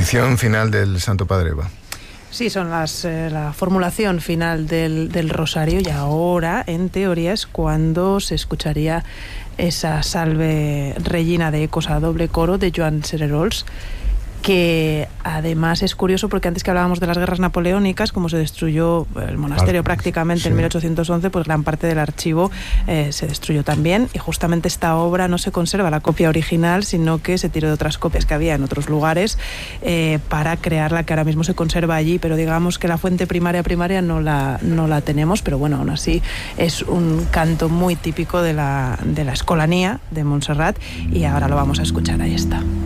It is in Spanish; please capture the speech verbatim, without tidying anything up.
bendición final del Santo Padre, Eva. Sí, son las eh, la formulación final del, del rosario, y ahora, en teoría, es cuando se escucharía esa Salve Regina de ecos a doble coro de Joan Cererols, que además es curioso porque antes que hablábamos de las guerras napoleónicas, como se destruyó el monasterio ah, prácticamente sí. en mil ochocientos once, pues gran parte del archivo eh, se destruyó también, y justamente esta obra no se conserva la copia original, sino que se tiró de otras copias que había en otros lugares eh, para crear la que ahora mismo se conserva allí, pero digamos que la fuente primaria primaria no la, no la tenemos, pero bueno, aún así es un canto muy típico de la, de la escolanía de Montserrat, y ahora lo vamos a escuchar. Ahí está.